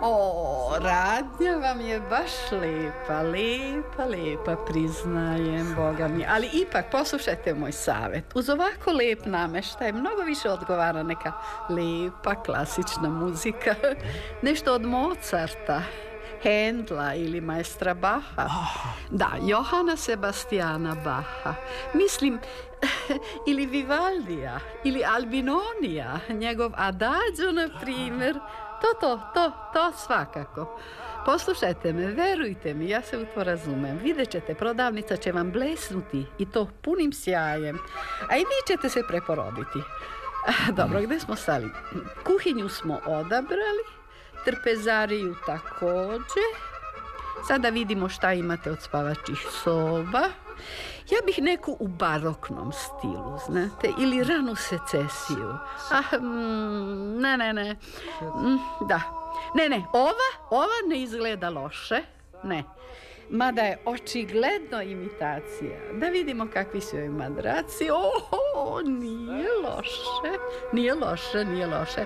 O, radnja vam je baš lepa, priznajem, Boga mi. Ali ipak, poslušajte moj savjet. Uz ovako lep nameštaj mnogo više odgovara neka lepa, klasična muzika. Nešto od Mozarta, Hendla ili maestra Baha. Da, Johana Sebastiana Baha. Mislim, ili Vivaldija, ili Albinonija, njegov Adagio, na primjer. To svakako. Poslušajte me, verujte mi, ja se u to razumem. Vidjet ćete, prodavnica će vam blesnuti i to punim sjajem. A i vi ćete se preporoditi. Dobro, gdje smo stali? Kuhinju smo odabrali, trpezariju također. Sada vidimo šta imate od spavačih soba. Ja bih neku u baroknom stilu, znate, ili ranu secesiju. Ne. Da. Ne, ova ne izgleda loše. Ne. Mada je očigledno imitacija. Da vidimo kakvi su joj madraci. Nije loše.